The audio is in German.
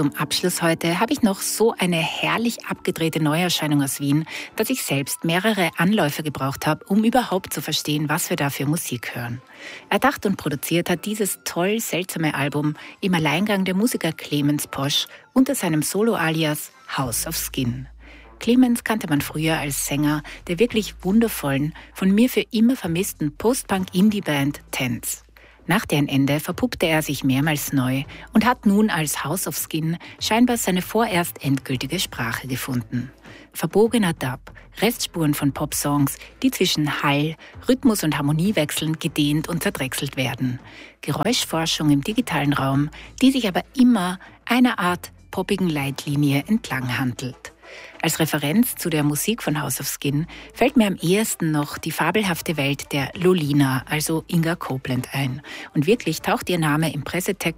zum Abschluss heute habe ich noch so eine herrlich abgedrehte Neuerscheinung aus Wien, dass ich selbst mehrere Anläufe gebraucht habe, um überhaupt zu verstehen, was wir da für Musik hören. Erdacht und produziert hat dieses toll seltsame Album im Alleingang der Musiker Clemens Posch unter seinem Solo-Alias House of Skin. Clemens kannte man früher als Sänger der wirklich wundervollen, von mir für immer vermissten Post-Punk-Indie-Band Tense. Nach deren Ende verpuppte er sich mehrmals neu und hat nun als House of Skin scheinbar seine vorerst endgültige Sprache gefunden. Verbogener Dub, Restspuren von Popsongs, die zwischen Hall, Rhythmus und Harmonie wechseln, gedehnt und zerdrechselt werden. Geräuschforschung im digitalen Raum, die sich aber immer einer Art poppigen Leitlinie entlang handelt. Als Referenz zu der Musik von House of Skin fällt mir am ehesten noch die fabelhafte Welt der Lolina, also Inga Koblenz, ein. Und wirklich taucht ihr Name im Pressetext